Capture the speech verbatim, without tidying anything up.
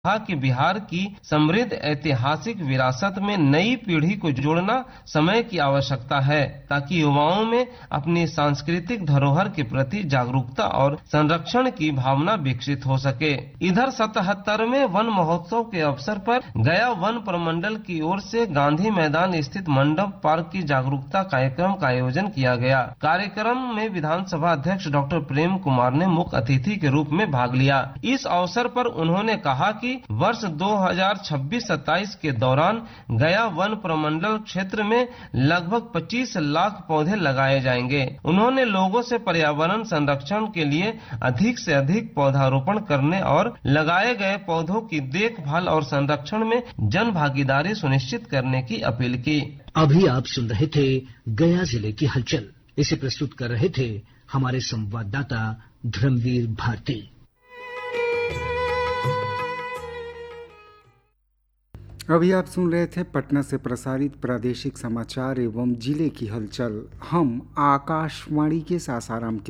कहा कि बिहार की समृद्ध ऐतिहासिक विरासत में नई पीढ़ी को जोड़ना समय की आवश्यकता है ताकि युवाओं में अपनी सांस्कृतिक धरोहर के प्रति जागरूकता और संरक्षण की भावना विकसित हो सके। इधर सतहत्तरवें वन महोत्सव के अवसर पर गया वन प्रमंडल की ओर से गांधी मैदान स्थित मंडप पार्क की जागरूकता कार्यक्रम का आयोजन किया गया। कार्यक्रम में विधानसभा अध्यक्ष डॉक्टर प्रेम कुमार ने मुख्य अतिथि के रूप में भाग लिया। इस अवसर पर उन्होंने कहा कि वर्ष दो हज़ार छब्बीस सत्ताईस के दौरान गया वन प्रमंडल क्षेत्र में लगभग पच्चीस लाख पौधे लगाए जाएंगे। उन्होंने लोगों से पर्यावरण संरक्षण के लिए अधिक से अधिक पौधारोपण करने और लगाए गए पौधों की देखभाल और संरक्षण में जन भागीदारी सुनिश्चित करने की अपील की। अभी आप सुन रहे थे गया जिले की हलचल। इसे प्रस्तुत कर रहे थे हमारे संवाददाता धर्मवीर भारती। अभी आप सुन रहे थे पटना से प्रसारित प्रादेशिक समाचार एवं जिले की हलचल। हम आकाशवाणी के सासाराम के